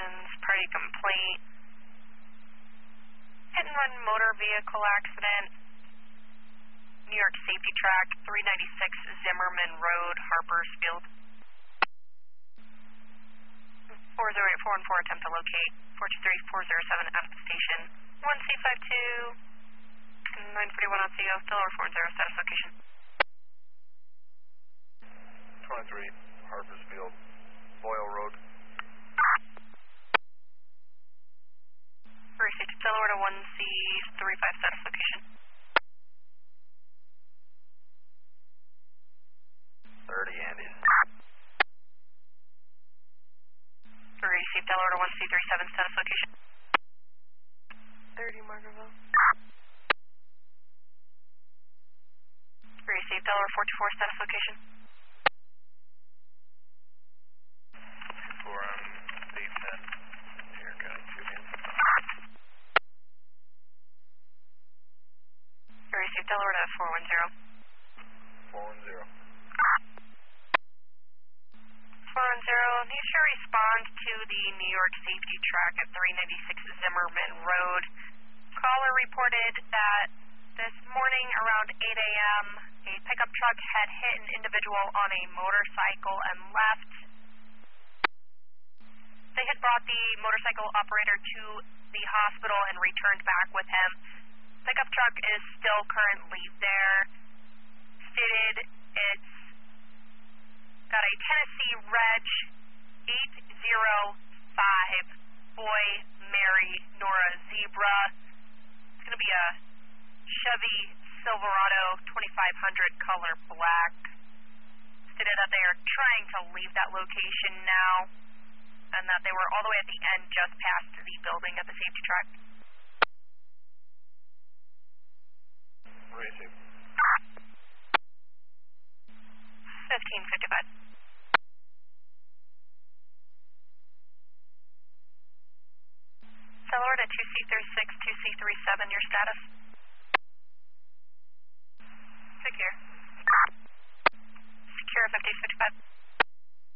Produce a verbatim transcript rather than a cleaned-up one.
Citizens party complaint. Hit and run motor vehicle accident. New York Safety Track, three ninety-six Zimmerman Road, Harpersfield. four zero eight four one four, attempt to locate. four two three four zero seven out of the station. one C five two, nine forty-one on C O, still over four zero, status location. twenty-three, Harpersfield, Boyle Road. Three safety, Delaware to one C three five, status location. thirty, Andes. Three safe, Delaware to one C three seven, status location. thirty, Margaretville. Three safe, Delaware four two four, status location. four on eight ten, New York County, Julian. Three safe, Delaware to four one zero. four one zero. four one zero, needs to respond to the New York Safety Track at three ninety-six Zimmerman Road. Caller reported that this morning around eight A M a pickup truck had hit an individual on a motorcycle and left. They had brought the motorcycle operator to the hospital and returned back with him. Pickup truck is still currently there. Stated it's got a Tennessee Reg eight zero five, Boy, Mary, Nora, Zebra. It's going to be a Chevy Silverado twenty-five hundred color black. Stated that they are trying to leave that location now and that they were all the way at the end just past the building at the safety track. Racing. fifteen fifty-five. Delaware to two C thirty-six, two C thirty-seven, your status? Secure. Secure, fifteen fifty-five.